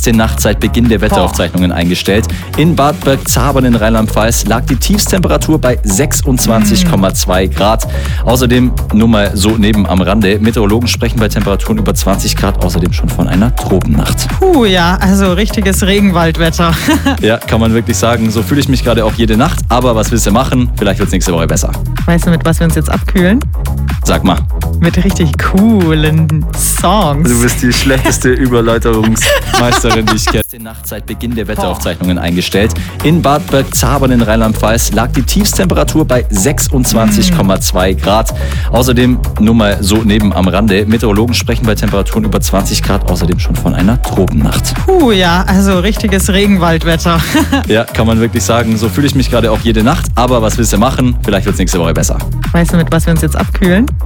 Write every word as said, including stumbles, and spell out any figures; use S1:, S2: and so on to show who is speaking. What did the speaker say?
S1: erste Nacht seit Beginn der Wetteraufzeichnungen eingestellt. In Bad Bergzabern in Rheinland-Pfalz lag die Tiefstemperatur bei sechsundzwanzig Komma zwei Grad. Außerdem, nur mal so neben am Rande, Meteorologen sprechen bei Temperaturen über zwanzig Grad außerdem schon von einer Tropennacht.
S2: Puh, ja, also richtiges Regenwaldwetter.
S1: Ja, kann man wirklich sagen. So fühle ich mich gerade auch jede Nacht. Aber was willst du machen? Vielleicht wird es nächste Woche besser.
S2: Weißt du, mit was wir uns jetzt abkühlen?
S1: Sag mal.
S2: Mit richtig coolen Songs.
S1: Du bist die schlechteste Überläuterungsmeisterin, die ich kenne. Die Nacht seit Beginn der Wetteraufzeichnungen eingestellt. In Bad Bergzabern in Rheinland-Pfalz lag die Tiefstemperatur bei sechsundzwanzig Komma zwei Grad. Außerdem, nur mal so neben am Rande, Meteorologen sprechen bei Temperaturen über zwanzig Grad außerdem schon von einer Tropennacht.
S2: Puh, ja, also richtiges Regenwaldwetter.
S1: Ja, kann man wirklich sagen. So fühle ich mich gerade auch jede Nacht. Aber was willst du machen? Vielleicht wird es nächste Woche besser.
S2: Weißt du, mit was wir uns jetzt abkühlen?